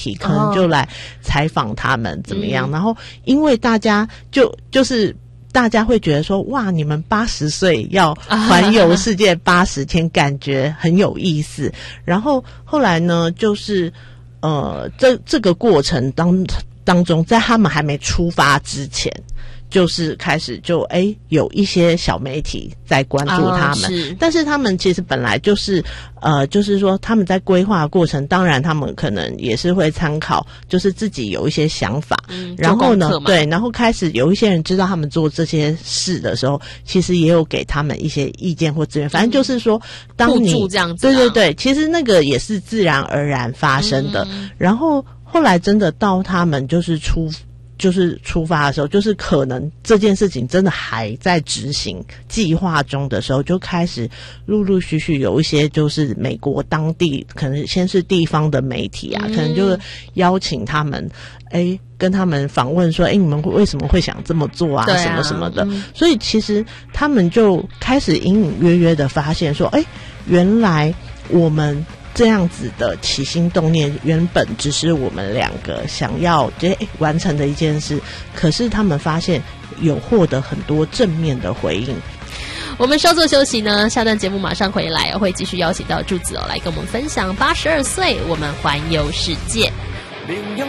体可能就来采访他们怎么样，然后因为大家就是大家会觉得说，哇，你们80岁要环游世界80天，感觉很有意思。然后后来呢，就是这个过程当中，在他们还没出发之前，就是开始有一些小媒体在关注他们，但是他们其实本来就是就是说他们在规划的过程，当然他们可能也是会参考，就是自己有一些想法，然后呢，对，然后开始有一些人知道他们做这些事的时候，其实也有给他们一些意见或资源，反正就是说，当你这样子， 对，其实那个也是自然而然发生的，然后后来真的到他们就是出发的时候，就是可能这件事情真的还在执行计划中的时候，就开始陆陆续续有一些就是美国当地可能先是地方的媒体啊，可能就邀请他们跟他们访问说你们为什么会想这么做啊，什么什么的，所以其实他们就开始隐隐约约的发现说原来我们这样子的起心动念原本只是我们两个想要完成的一件事，可是他们发现有获得很多正面的回应。 我们稍作休息呢，下段节目马上回来，会继续邀请到柱子来跟我们分享82岁我们环游世界。